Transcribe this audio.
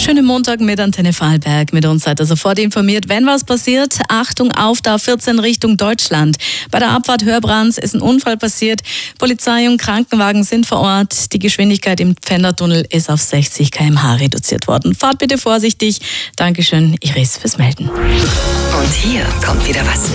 Schönen Montag mit Antenne Vorarlberg. Mit uns seid ihr sofort informiert, wenn was passiert. Achtung auf der A14 Richtung Deutschland. Bei der Abfahrt Hörbrands ist ein Unfall passiert. Polizei und Krankenwagen sind vor Ort. Die Geschwindigkeit im Pfändertunnel ist auf 60 km/h reduziert worden. Fahrt bitte vorsichtig. Dankeschön, Iris, fürs Melden. Und hier kommt wieder was